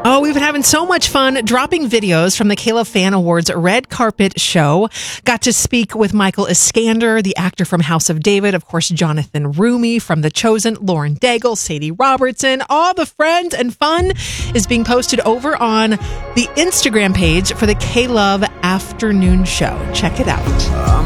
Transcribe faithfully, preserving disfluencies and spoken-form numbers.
Oh, we've been having so much fun dropping videos from the K-Love Fan Awards red carpet show. Got to speak with Michael Iskander, the actor from House of David, of course, Jonathan Rumi from The Chosen, Lauren Daigle, Sadie Robertson. All the friends and fun is being posted over on the Instagram page for the K-Love Afternoon Show. Check it out.